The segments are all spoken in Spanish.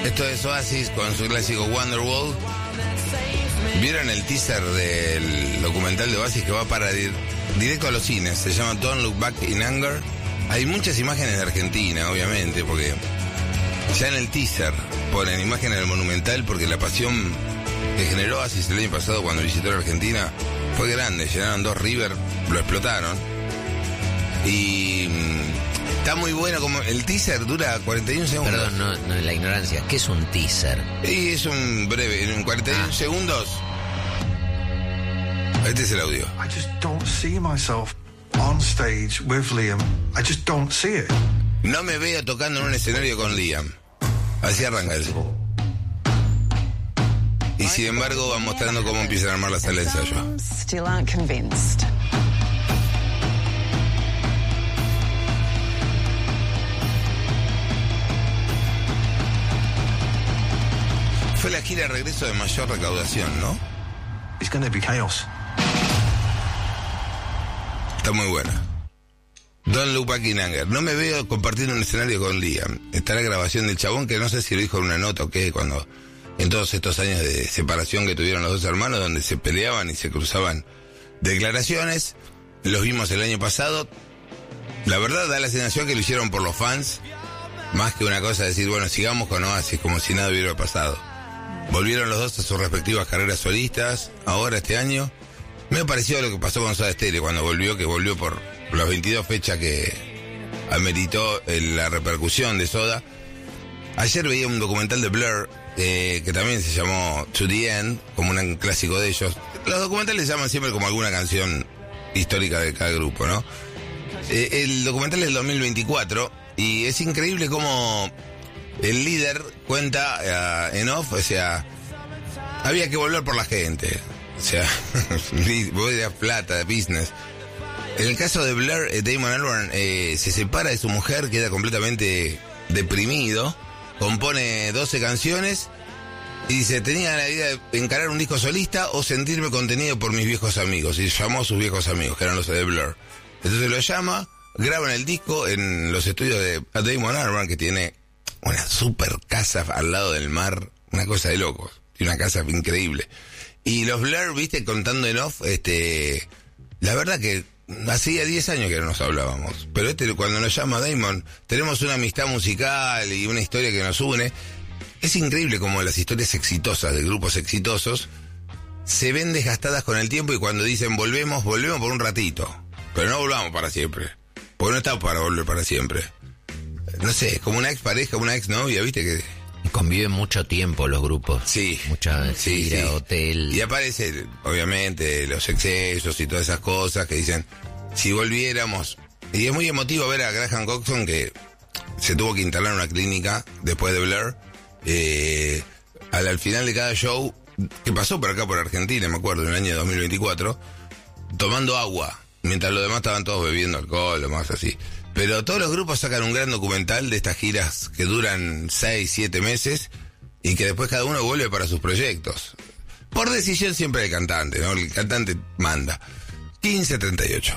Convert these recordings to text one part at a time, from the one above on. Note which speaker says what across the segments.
Speaker 1: Esto es Oasis con su clásico Wonderwall. ¿Vieron el teaser del documental de Oasis que va para directo a los cines? Se llama Don't Look Back in Anger. Hay muchas imágenes de Argentina, obviamente, porque ya en el teaser ponen imágenes del Monumental, porque la pasión que generó Oasis el año pasado cuando visitó la Argentina fue grande. Llenaron 2 River, lo explotaron. Y está muy bueno, como el teaser dura 41 segundos.
Speaker 2: Perdón, no la ignorancia. ¿Qué es un teaser?
Speaker 1: Y es un breve, en 41 segundos. Este es el audio.
Speaker 3: I just don't see myself on stage with Liam. I just don't see it.
Speaker 1: No me veo tocando en un escenario con Liam. Así arranca eso. Y sin embargo va mostrando cómo empiezan a armar la sala de ensayo.
Speaker 4: Still aren't convinced.
Speaker 1: Fue la gira de regreso de mayor recaudación, ¿no?
Speaker 3: It's going to be chaos.
Speaker 1: Está muy buena. Don't Look Back in Anger. No me veo compartiendo un escenario con Liam. Está la grabación del chabón, que no sé si lo dijo en una nota o qué, cuando en todos estos años de separación que tuvieron los dos hermanos, donde se peleaban y se cruzaban declaraciones. Los vimos el año pasado. La verdad da la sensación que lo hicieron por los fans, más que una cosa de decir, bueno, sigamos con Oasis como si nada hubiera pasado. Volvieron los dos a sus respectivas carreras solistas, ahora este año. Me pareció lo que pasó con Soda Stereo cuando volvió, que volvió por las 22 fechas que ameritó la repercusión de Soda. Ayer veía un documental de Blur, que también se llamó To The End, como un clásico de ellos. Los documentales se llaman siempre como alguna canción histórica de cada grupo, ¿no? El documental es del 2024 y es increíble cómo el líder cuenta en off, o sea, había que volver por la gente, o sea, vos dirás plata, de business. En el caso de Blur, Damon Albarn se separa de su mujer, queda completamente deprimido, compone 12 canciones y dice, tenía la idea de encarar un disco solista o sentirme contenido por mis viejos amigos, y llamó a sus viejos amigos, que eran los de Blur. Entonces lo llama, graban el disco en los estudios de Damon Albarn, que tiene una super casa al lado del mar, una cosa de locos, tiene una casa increíble. Y los Blur, viste, contando en off, la verdad que hacía 10 años que no nos hablábamos, pero cuando nos llama Damon, tenemos una amistad musical y una historia que nos une. Es increíble como las historias exitosas de grupos exitosos se ven desgastadas con el tiempo, y cuando dicen volvemos por un ratito, pero no volvamos para siempre, porque no estamos para volver para siempre. No sé, como una ex pareja, una ex novia, viste que
Speaker 2: conviven mucho tiempo los grupos.
Speaker 1: Sí.
Speaker 2: Mucha gira,
Speaker 1: sí.
Speaker 2: hotel.
Speaker 1: Y aparece, obviamente, los excesos y todas esas cosas que dicen, si volviéramos. Y es muy emotivo ver a Graham Coxon, que se tuvo que instalar en una clínica después de Blur. Al final de cada show, que pasó por acá por Argentina, me acuerdo, en el año 2024, tomando agua, mientras los demás estaban todos bebiendo alcohol o más así. Pero todos los grupos sacan un gran documental de estas giras que duran 6, 7 meses y que después cada uno vuelve para sus proyectos. Por decisión siempre del cantante, ¿no? El cantante manda. 15:38.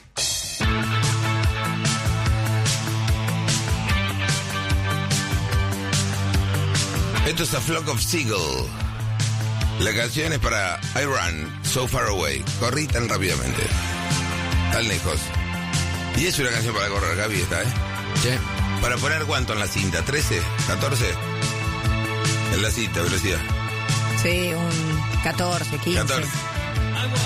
Speaker 1: Esto es A Flock of Seagulls. La canción es para I Run So Far Away. Corrí tan rápidamente, tan lejos. Y es una canción para correr, Gaby, esta,
Speaker 2: Sí.
Speaker 1: ¿Para poner cuánto en la cinta? ¿13? ¿14? En la cinta, velocidad.
Speaker 5: Sí, un 14, 15.
Speaker 1: 14.